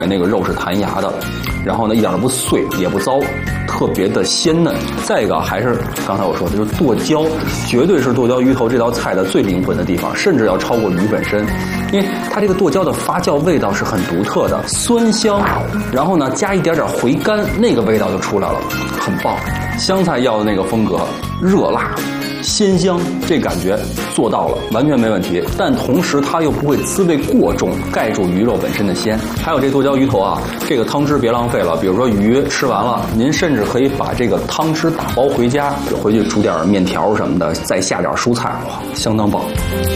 那个肉是弹牙的，然后呢一点都不碎也不糟，特别的鲜嫩。再一个还是刚才我说的，就是剁椒，绝对是剁椒鱼头这道菜的最灵魂的地方，甚至要超过鱼本身，因为它这个剁椒的发酵味道是很独特的，酸香，然后呢加一点回甘，那个味道就出来了，很棒。湘菜要的那个风格，热辣鲜香，这感觉做到了，完全没问题。但同时它又不会滋味过重，盖住鱼肉本身的鲜。还有这剁椒鱼头啊，这个汤汁别浪费了。比如说鱼吃完了，您甚至可以把这个汤汁打包回家，回去煮点面条什么的，再下点蔬菜，哇，相当棒。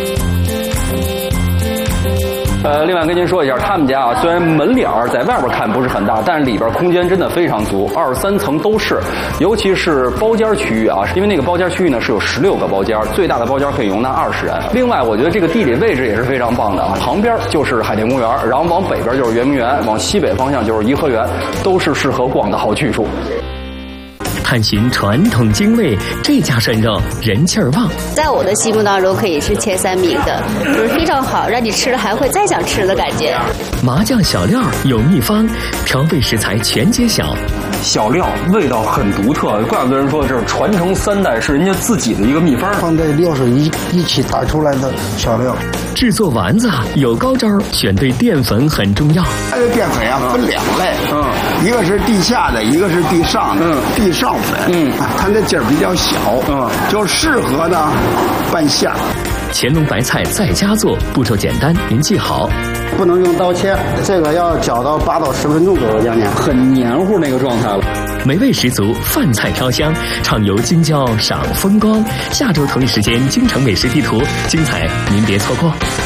另外跟您说一下，他们家啊，虽然门脸在外边看不是很大，但是里边空间真的非常足，23层都是，尤其是包间区域啊，因为那个包间区域呢是有16个包间，最大的包间可以容纳20人。另外，我觉得这个地理位置也是非常棒的啊，旁边就是海淀公园，然后往北边就是圆明园，往西北方向就是颐和园，都是适合逛的好去处。 探寻传统精味，这家涮肉人气儿旺， 在我的心目当中可以是前3名的，就是非常好，让你吃了还会再想吃的感觉。 麻酱小料有秘方，调味食材全揭晓， 小料味道很独特，怪不得人说这是传承3代，是人家自己的一个秘方， 放在料水一起打出来的小料。 制作丸子有高招，选对淀粉很重要。 它的淀粉啊分2类，一个是地下的，一个是地上的，地上粉，它的劲儿比较小，就适合呢拌馅儿。 乾隆白菜在家做，步骤简单，您记好。 不能用刀切，这个要搅到8到10分钟左右将近， 很黏糊那个状态了。 美味十足，饭菜飘香，畅游京郊赏风光。下周同一时间，京城美食地图，精彩您别错过。